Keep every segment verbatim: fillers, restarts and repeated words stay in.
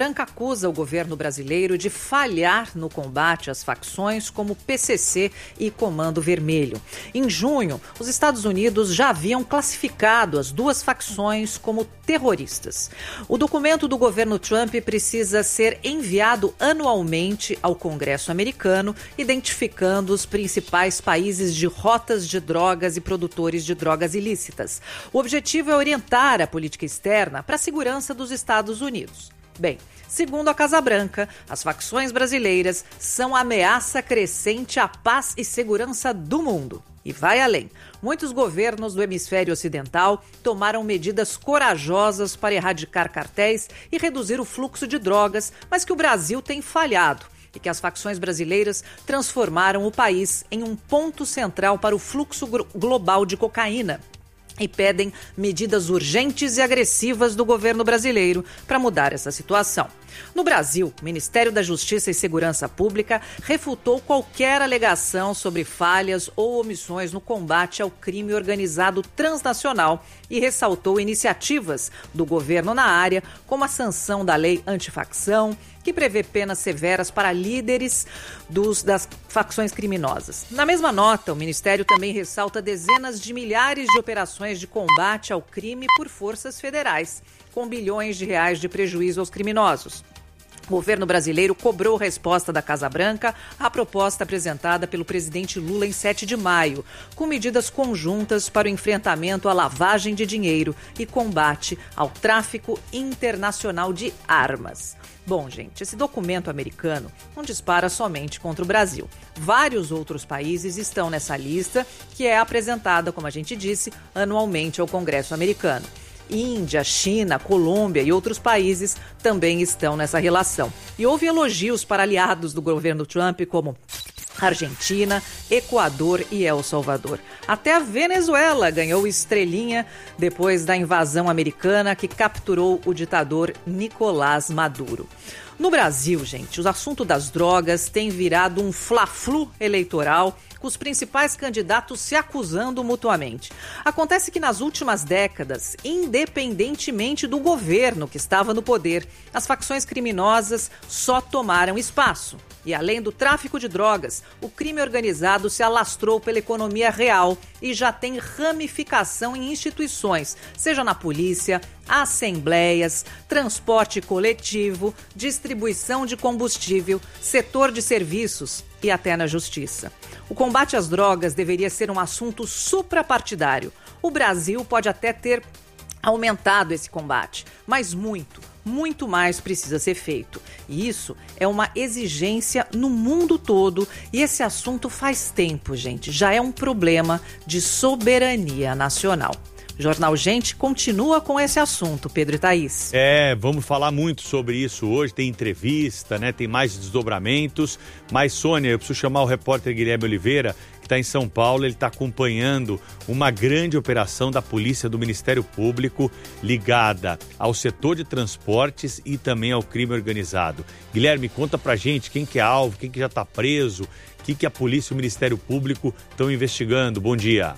Branca acusa o governo brasileiro de falhar no combate às facções como P C C e Comando Vermelho. Em junho, os Estados Unidos já haviam classificado as duas facções como terroristas. O documento do governo Trump precisa ser enviado anualmente ao Congresso americano, identificando os principais países de rotas de drogas e produtores de drogas ilícitas. O objetivo é orientar a política externa para a segurança dos Estados Unidos. Bem, segundo a Casa Branca, as facções brasileiras são ameaça crescente à paz e segurança do mundo. E vai além. Muitos governos do hemisfério ocidental tomaram medidas corajosas para erradicar cartéis e reduzir o fluxo de drogas, mas que o Brasil tem falhado e que as facções brasileiras transformaram o país em um ponto central para o fluxo global de cocaína. E pedem medidas urgentes e agressivas do governo brasileiro para mudar essa situação. No Brasil, o Ministério da Justiça e Segurança Pública refutou qualquer alegação sobre falhas ou omissões no combate ao crime organizado transnacional e ressaltou iniciativas do governo na área, como a sanção da lei antifacção, que prevê penas severas para líderes dos, das facções criminosas. Na mesma nota, o Ministério também ressalta dezenas de milhares de operações de combate ao crime por forças federais, com bilhões de reais de prejuízo aos criminosos. O governo brasileiro cobrou resposta da Casa Branca à proposta apresentada pelo presidente Lula em sete de maio, com medidas conjuntas para o enfrentamento à lavagem de dinheiro e combate ao tráfico internacional de armas. Bom, gente, esse documento americano não dispara somente contra o Brasil. Vários outros países estão nessa lista, que é apresentada, como a gente disse, anualmente ao Congresso americano. Índia, China, Colômbia e outros países também estão nessa relação. E houve elogios para aliados do governo Trump, como Argentina, Equador e El Salvador. Até a Venezuela ganhou estrelinha depois da invasão americana que capturou o ditador Nicolás Maduro. No Brasil, gente, o assunto das drogas tem virado um fla-flu eleitoral, com os principais candidatos se acusando mutuamente. Acontece que nas últimas décadas, independentemente do governo que estava no poder, as facções criminosas só tomaram espaço. E além do tráfico de drogas, o crime organizado se alastrou pela economia real e já tem ramificação em instituições, seja na polícia, assembleias, transporte coletivo, distribuição de combustível, setor de serviços e até na justiça. O combate às drogas deveria ser um assunto suprapartidário. O Brasil pode até ter aumentado esse combate, mas muito, muito mais precisa ser feito. E isso é uma exigência no mundo todo e esse assunto faz tempo, gente, já é um problema de soberania nacional. O Jornal Gente continua com esse assunto, Pedro e Thaís. É, vamos falar muito sobre isso hoje, tem entrevista, né? Tem mais desdobramentos, mas Sônia, eu preciso chamar o repórter Guilherme Oliveira, que está em São Paulo, ele está acompanhando uma grande operação da Polícia do Ministério Público ligada ao setor de transportes e também ao crime organizado. Guilherme, conta pra gente quem que é alvo, quem que já está preso, o que que a Polícia e o Ministério Público estão investigando. Bom dia.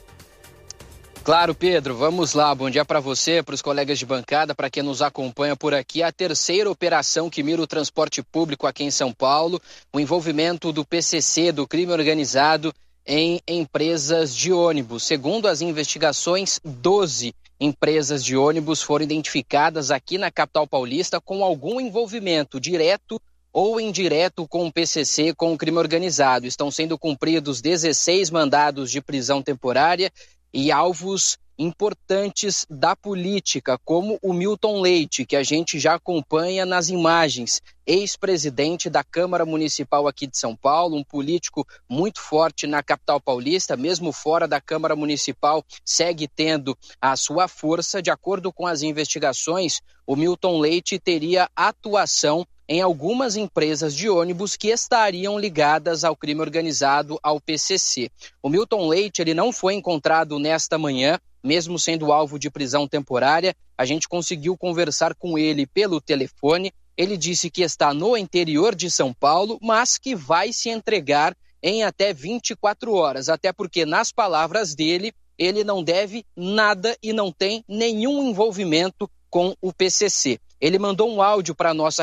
Claro, Pedro, vamos lá. Bom dia para você, para os colegas de bancada, para quem nos acompanha por aqui. A terceira operação que mira o transporte público aqui em São Paulo, o envolvimento do P C C, do crime organizado, em empresas de ônibus. Segundo as investigações, doze empresas de ônibus foram identificadas aqui na capital paulista com algum envolvimento direto ou indireto com o P C C, com o crime organizado. Estão sendo cumpridos dezesseis mandados de prisão temporária e alvos importantes da política, como o Milton Leite, que a gente já acompanha nas imagens, ex-presidente da Câmara Municipal aqui de São Paulo, um político muito forte na capital paulista, mesmo fora da Câmara Municipal, segue tendo a sua força. De acordo com as investigações, o Milton Leite teria atuação em algumas empresas de ônibus que estariam ligadas ao crime organizado, ao P C C. O Milton Leite, ele não foi encontrado nesta manhã, mesmo sendo alvo de prisão temporária. A gente conseguiu conversar com ele pelo telefone. Ele disse que está no interior de São Paulo, mas que vai se entregar em até vinte e quatro horas, até porque, nas palavras dele, ele não deve nada e não tem nenhum envolvimento com o P C C. Ele mandou um áudio para a nossa